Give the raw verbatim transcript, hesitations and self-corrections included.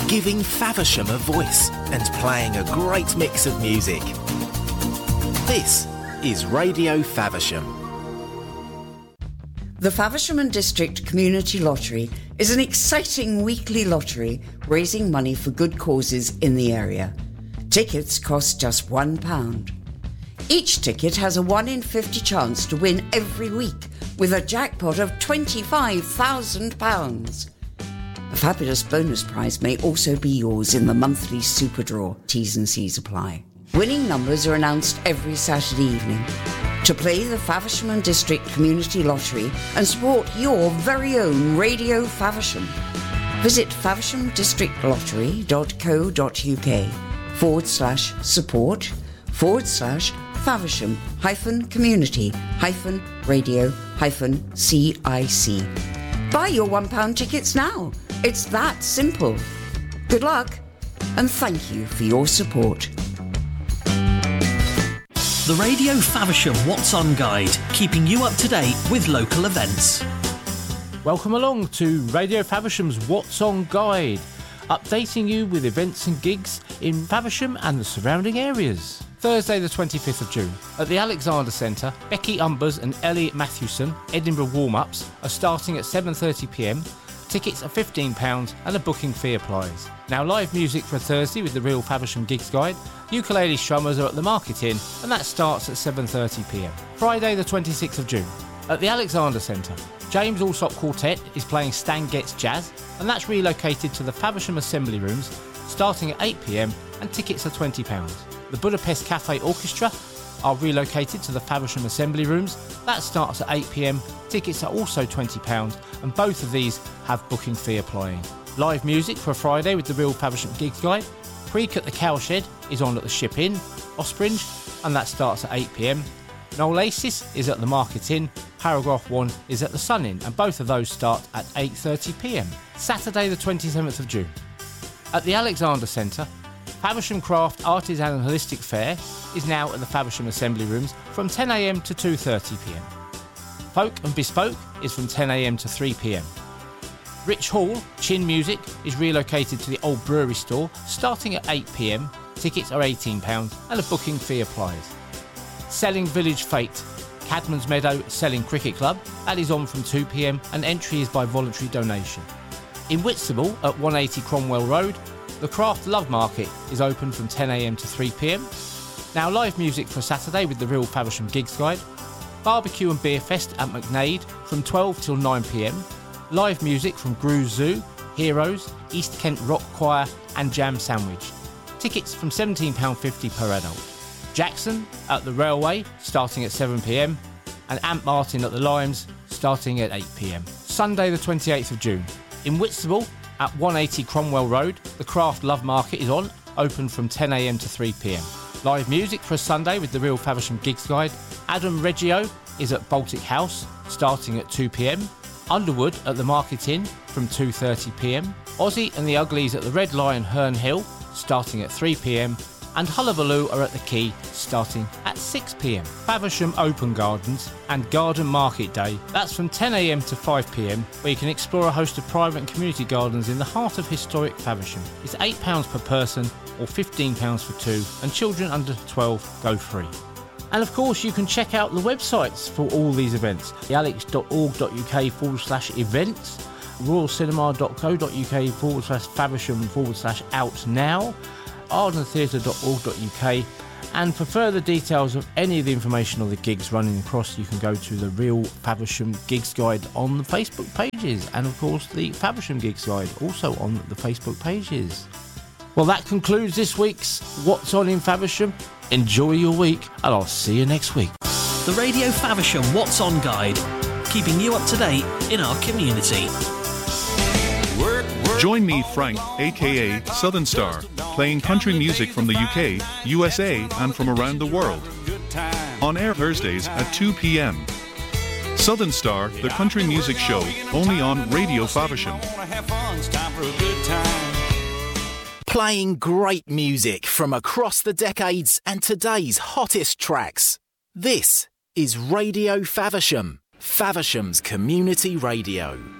giving Faversham a voice and playing a great mix of music. This is Radio Faversham. The Faversham and District Community Lottery is an exciting weekly lottery raising money for good causes in the area. Tickets cost just one pound. Each ticket has a one in fifty chance to win every week with a jackpot of twenty-five thousand pounds. A fabulous bonus prize may also be yours in the monthly super draw. T's and C's apply. Winning numbers are announced every Saturday evening. To play the Faversham and District Community Lottery and support your very own Radio Faversham, visit favershamdistrictlottery.co.uk forward slash support forward slash Faversham hyphen community hyphen radio hyphen CIC. Buy your one pound tickets now. It's that simple. Good luck and thank you for your support. The Radio Faversham What's On Guide, keeping you up to date with local events. Welcome along to Radio Faversham's What's On Guide, updating you with events and gigs in Faversham and the surrounding areas. Thursday the twenty-fifth of June, at the Alexander Centre, Becky Umbers and Elliot Matthewson Edinburgh warm-ups are starting at seven thirty p m. Tickets are fifteen pounds and a booking fee applies. Now live music for Thursday with the Real Faversham Gigs Guide. Ukulele strummers are at the Market Inn and that starts at seven thirty p m. Friday the twenty-sixth of June, at the Alexander Centre, James Allsop Quartet is playing Stan Getz Jazz and that's relocated to the Faversham Assembly Rooms starting at eight p m and tickets are twenty pounds. The Budapest Cafe Orchestra are relocated to the Faversham Assembly Rooms. That starts at eight p m. Tickets are also twenty pounds and both of these have booking fee applying. Live music for a Friday with the Real Faversham Gigs Guide. Creek at the Cowshed is on at the Ship Inn, Ospringe, and that starts at eight p m. Oasis is at the Market Inn. Paragraph one is at the Sun Inn and both of those start at eight thirty p m. Saturday the twenty-seventh of June. At the Alexander Centre, Faversham Craft Artisan and Holistic Fair is now at the Faversham Assembly Rooms from ten a m to two thirty p m. Folk and Bespoke is from ten a m to three p m. Rich Hall Chin Music is relocated to the Old Brewery Store starting at eight p m. Tickets are eighteen pounds and a booking fee applies. Selling Village Fate Cadman's Meadow Selling Cricket Club, that is on from two p m and entry is by voluntary donation. In Whitstable at one eighty Cromwell Road, the Craft Love Market is open from ten a m to three p m. Now live music for Saturday with the Real Faversham Gigs Guide. Barbecue and Beer Fest at McNade from twelve till nine p m. Live music from Grooves Zoo, Heroes, East Kent Rock Choir and Jam Sandwich. Tickets from seventeen pounds fifty per adult. Jackson at the Railway starting at seven p m and Ant Martin at the Limes starting at eight p m. Sunday the twenty-eighth of June. In Whitstable at one eighty Cromwell Road, the Craft Love Market is on, open from ten a m to three p m. Live music for a Sunday with the Real Faversham Gigs Guide. Adam Reggio is at Baltic House starting at two p m. Underwood at the Market Inn from two thirty p m. Ozzy and the Uglies at the Red Lion Herne Hill starting at three p m. And Hullabaloo are at the Quay starting at six p m. Faversham Open Gardens and Garden Market Day, that's from ten a m to five p m, where you can explore a host of private and community gardens in the heart of historic Faversham. It's eight pounds per person or fifteen pounds for two, and children under twelve go free. And of course you can check out the websites for all these events, thealex.org.uk forward slash events, royalcinema.co.uk forward slash Faversham forward slash out now, ardentheatre.org.uk, and for further details of any of the information or the gigs running across, you can go to the Real Faversham Gigs Guide on the Facebook pages, and of course the Faversham Gigs Guide also on the Facebook pages. Well, that concludes this week's What's On in Faversham. Enjoy your week and I'll see you next week. The Radio Faversham What's On Guide, keeping you up to date in our community. Join me, Frank, aka Southern Star, playing country music from the U K, U S A, and from around the world. On air Thursdays at two p m. Southern Star, the country music show, only on Radio Faversham. Playing great music from across the decades and today's hottest tracks. This is Radio Faversham, Faversham's community radio.